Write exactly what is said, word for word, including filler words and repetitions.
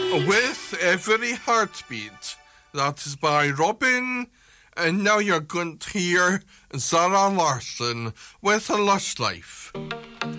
With Every Heartbeat. That is by Robin. And now you're going to hear Zara Larsson with A Lush Life.